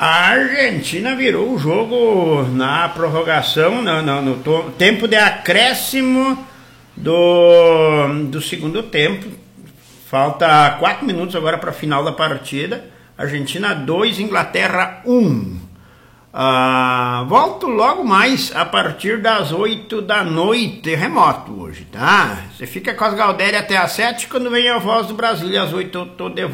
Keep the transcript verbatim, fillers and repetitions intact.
A Argentina virou o jogo na prorrogação, no, no, no to, tempo de acréscimo do, do segundo tempo. Falta quatro minutos agora para a final da partida. Argentina dois, Inglaterra um. Ah, volto logo mais a partir das oito da noite, remoto hoje, tá? Você fica com as Galdéria até às sete, quando vem a Voz do Brasil, às oito eu tô de volta.